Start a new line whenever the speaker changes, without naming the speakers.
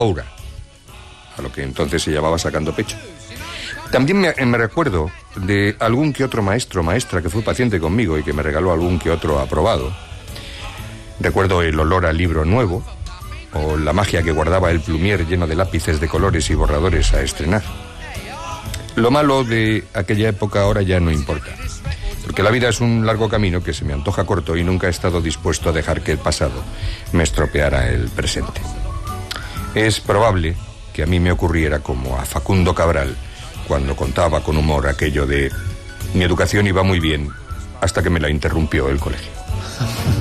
Oura, a lo que entonces se llamaba Sacando Pecho. También me recuerdo de algún que otro maestro o maestra que fue paciente conmigo y que me regaló algún que otro aprobado. Recuerdo el olor al libro nuevo, o la magia que guardaba el plumier lleno de lápices de colores y borradores a estrenar. Lo malo de aquella época ahora ya no importa, porque la vida es un largo camino que se me antoja corto y nunca he estado dispuesto a dejar que el pasado me estropeara el presente. Es probable que a mí me ocurriera como a Facundo Cabral cuando contaba con humor aquello de: mi educación iba muy bien hasta que me la interrumpió el colegio.